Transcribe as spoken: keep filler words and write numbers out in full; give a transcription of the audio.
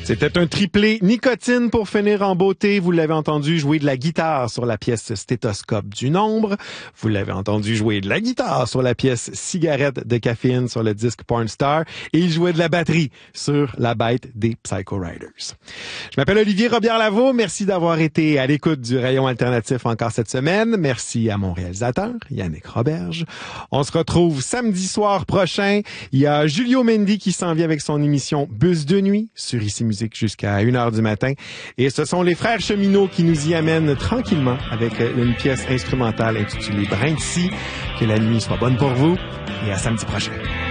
C'était un triplé nicotine pour finir en beauté. Vous l'avez entendu jouer de la guitare sur la pièce Stéthoscope du Nombre. Vous l'avez entendu jouer de la guitare sur la pièce Cigarette de caféine sur le disque Porn Star. Et il jouait de la batterie sur la bête des Psycho Riders. Je m'appelle Olivier Robillard-Lavaux. Merci d'avoir été à l'écoute du Rayon Alternatif encore cette semaine. Merci à mon réalisateur, Yannick Roberge. On se retrouve samedi soir prochain. Il y a Julio Mendy qui s'en vient avec son émission Bus de nuit sur Ici Musique jusqu'à une heure du matin. Et ce sont les frères Cheminot qui nous y amènent tranquillement avec une pièce instrumentale intitulée Brin de scie. Que la nuit soit bonne pour vous et à samedi prochain.